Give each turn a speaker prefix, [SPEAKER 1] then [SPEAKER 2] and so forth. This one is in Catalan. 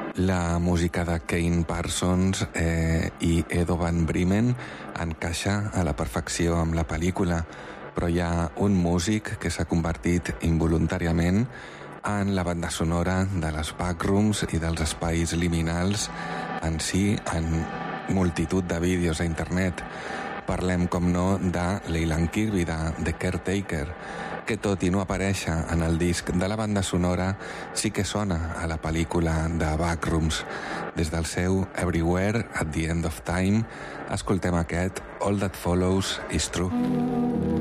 [SPEAKER 1] La música de Kane Parsons i Edo Van Bremen encaixa a la perfecció amb la pel·lícula, però hi ha un músic que s'ha convertit involuntàriament en la banda sonora de les backrooms i dels espais liminals en si, en multitud de vídeos a internet. Parlem, com no, de Leland Kirby, de The Caretaker, que tot i no aparèixer en el disc de la banda sonora, sí que sona a la pel·lícula de Backrooms. Des del seu Everywhere at the End of Time, escoltem aquest All That Follows is True.